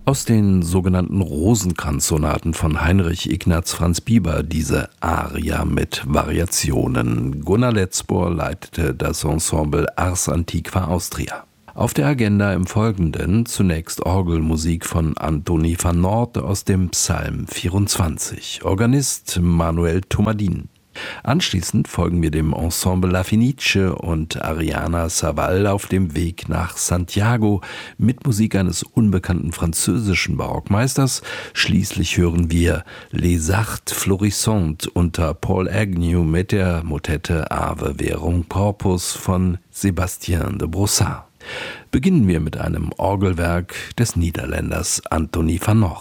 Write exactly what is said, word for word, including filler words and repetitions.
Aus den sogenannten Rosenkranz-Sonaten von Heinrich Ignaz Franz Bieber, diese Aria mit Variationen. Gunnar Letzbohr leitete das Ensemble Ars Antiqua Austria. Auf der Agenda im Folgenden zunächst Orgelmusik von Antoni van Noort aus dem Psalm vierundzwanzig, Organist Manuel Tomadin. Anschließend folgen wir dem Ensemble La Fenice und Ariana Saval auf dem Weg nach Santiago mit Musik eines unbekannten französischen Barockmeisters. Schließlich hören wir Les Arts Florissantes unter Paul Agnew mit der Motette Ave Verum Corpus von Sébastien de Brossard. Beginnen wir mit einem Orgelwerk des Niederländers Antoni van Noort.